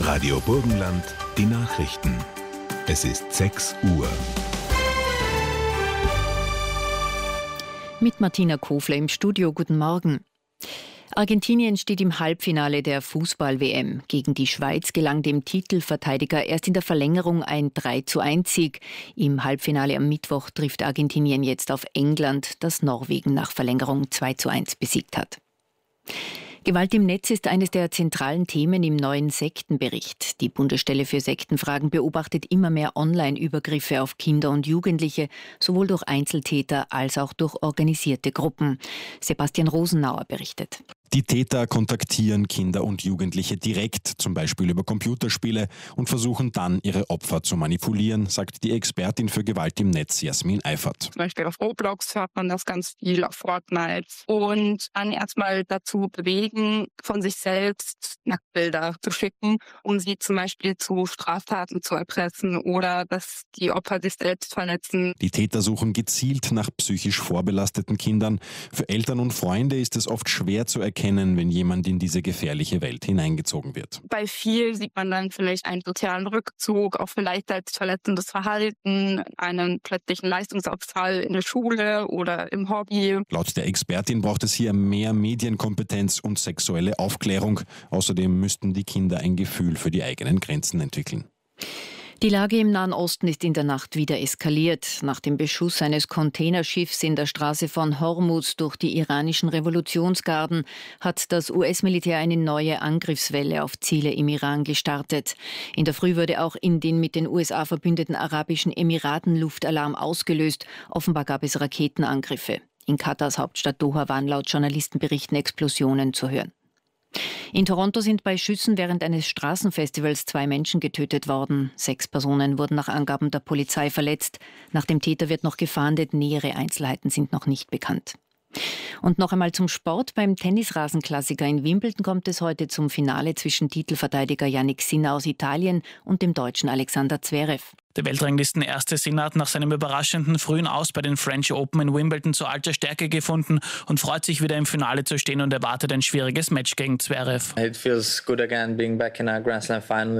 Radio Burgenland, die Nachrichten. Es ist 6 Uhr. Mit Martina Kofler im Studio. Guten Morgen. Argentinien steht im Halbfinale der Fußball-WM. Gegen die Schweiz gelang dem Titelverteidiger erst in der Verlängerung ein 3:1-Sieg. Im Halbfinale am Mittwoch trifft Argentinien jetzt auf England, das Norwegen nach Verlängerung 2:1 besiegt hat. Gewalt im Netz ist eines der zentralen Themen im neuen Sektenbericht. Die Bundesstelle für Sektenfragen beobachtet immer mehr Online-Übergriffe auf Kinder und Jugendliche, sowohl durch Einzeltäter als auch durch organisierte Gruppen. Sebastian Rosenauer berichtet. Die Täter kontaktieren Kinder und Jugendliche direkt, zum Beispiel über Computerspiele, und versuchen dann, ihre Opfer zu manipulieren, sagt die Expertin für Gewalt im Netz Jasmin Eifert. Zum Beispiel auf Roblox hört man das ganz viel, auf Fortnite. Und dann erstmal dazu bewegen, von sich selbst Nacktbilder zu schicken, um sie zum Beispiel zu Straftaten zu erpressen oder dass die Opfer sich selbst verletzen. Die Täter suchen gezielt nach psychisch vorbelasteten Kindern. Für Eltern und Freunde ist es oft schwer zu erkennen, wenn jemand in diese gefährliche Welt hineingezogen wird. Bei viel sieht man dann vielleicht einen sozialen Rückzug, auch vielleicht als verletzendes Verhalten, einen plötzlichen Leistungsabfall in der Schule oder im Hobby. Laut der Expertin braucht es hier mehr Medienkompetenz und sexuelle Aufklärung. Außerdem müssten die Kinder ein Gefühl für die eigenen Grenzen entwickeln. Die Lage im Nahen Osten ist in der Nacht wieder eskaliert. Nach dem Beschuss eines Containerschiffs in der Straße von Hormuz durch die iranischen Revolutionsgarden hat das US-Militär eine neue Angriffswelle auf Ziele im Iran gestartet. In der Früh wurde auch in den mit den USA verbündeten Arabischen Emiraten Luftalarm ausgelöst. Offenbar gab es Raketenangriffe. In Katars Hauptstadt Doha waren laut Journalistenberichten Explosionen zu hören. In Toronto sind bei Schüssen während eines Straßenfestivals 2 Menschen getötet worden. 6 Personen wurden nach Angaben der Polizei verletzt. Nach dem Täter wird noch gefahndet. Nähere Einzelheiten sind noch nicht bekannt. Und noch einmal zum Sport. Beim Tennisrasenklassiker in Wimbledon kommt es heute zum Finale zwischen Titelverteidiger Jannik Sinner aus Italien und dem Deutschen Alexander Zverev. Der Weltranglisten-Erste Sinner hat nach seinem überraschenden frühen Aus bei den French Open in Wimbledon zu alter Stärke gefunden und freut sich wieder im Finale zu stehen und erwartet ein schwieriges Match gegen Zverev. It feels good again being back in a Grand Slam final.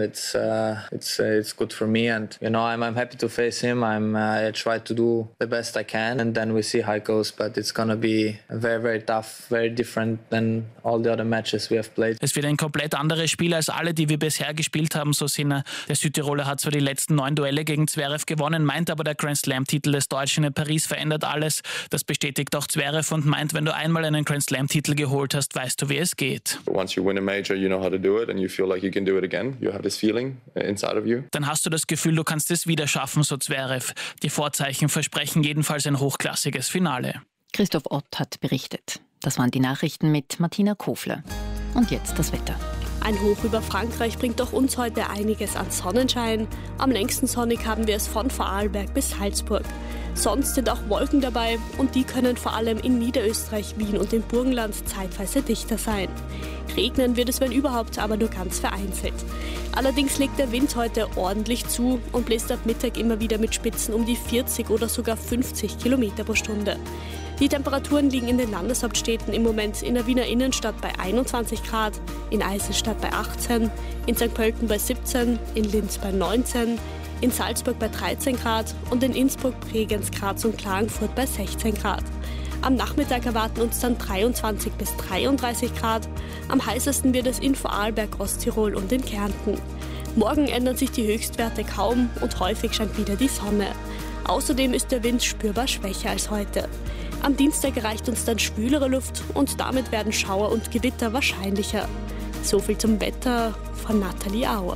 It's good for me and I'm happy to face him. I try to do the best I can and then we see how it goes, but it's gonna be very, very tough, very different than all the other matches we have played. Es wird ein komplett anderes Spiel als alle, die wir bisher gespielt haben, so Sinner. Der Südtiroler hat zwar die letzten 9 Duelle gegen Zverev gewonnen, meint aber, der Grand Slam-Titel des Deutschen in Paris verändert alles. Das bestätigt auch Zverev und meint, wenn du einmal einen Grand Slam-Titel geholt hast, weißt du, wie es geht. Once you win a major, you know how to do it and you feel like you can do it again. You have this feeling inside of you. Dann hast du das Gefühl, du kannst es wieder schaffen, so Zverev. Die Vorzeichen versprechen jedenfalls ein hochklassiges Finale. Christoph Ott hat berichtet. Das waren die Nachrichten mit Martina Kofler. Und jetzt das Wetter. Ein Hoch über Frankreich bringt auch uns heute einiges an Sonnenschein. Am längsten sonnig haben wir es von Vorarlberg bis Salzburg. Sonst sind auch Wolken dabei und die können vor allem in Niederösterreich, Wien und im Burgenland zeitweise dichter sein. Regnen wird es, wenn überhaupt, aber nur ganz vereinzelt. Allerdings legt der Wind heute ordentlich zu und bläst ab Mittag immer wieder mit Spitzen um die 40 oder sogar 50 Kilometer pro Stunde. Die Temperaturen liegen in den Landeshauptstädten im Moment in der Wiener Innenstadt bei 21 Grad, in Eiselstadt bei 18, in St. Pölten bei 17, in Linz bei 19, in Salzburg bei 13 Grad und in Innsbruck, Bregenz, Graz und Klagenfurt bei 16 Grad. Am Nachmittag erwarten uns dann 23 bis 33 Grad. Am heißesten wird es in Vorarlberg, Osttirol und in Kärnten. Morgen ändern sich die Höchstwerte kaum und häufig scheint wieder die Sonne. Außerdem ist der Wind spürbar schwächer als heute. Am Dienstag erreicht uns dann schwülere Luft und damit werden Schauer und Gewitter wahrscheinlicher. So viel zum Wetter von Nathalie Auer.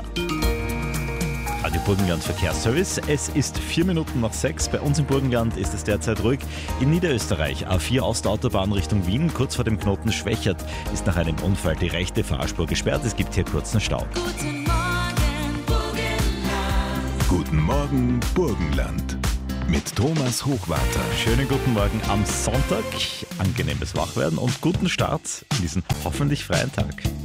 Radio Burgenland Verkehrsservice. Es ist 4 Minuten nach 6. Bei uns im Burgenland ist es derzeit ruhig. In Niederösterreich A4 aus der Autobahn Richtung Wien, kurz vor dem Knoten Schwächert, ist nach einem Unfall die rechte Fahrspur gesperrt. Es gibt hier kurzen Stau. Guten Morgen, Burgenland. Guten Morgen, Burgenland. Mit Thomas Hochwarter. Schönen guten Morgen am Sonntag. Angenehmes Wachwerden und guten Start in diesen hoffentlich freien Tag.